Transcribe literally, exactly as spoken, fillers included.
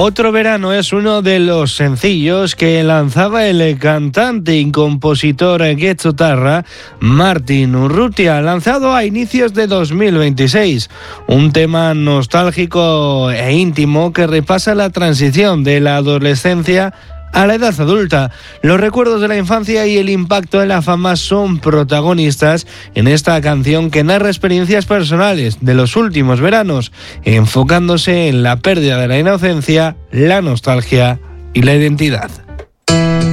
Otro verano es uno de los sencillos que lanzaba el cantante y compositor guetxotarra Martin Urrutia, lanzado a inicios de dos mil veintiséis. Un tema nostálgico e íntimo que repasa la transición de la adolescencia a la edad adulta. Los recuerdos de la infancia y el impacto de la fama son protagonistas en esta canción que narra experiencias personales de los últimos veranos, enfocándose en la pérdida de la inocencia, la nostalgia y la identidad.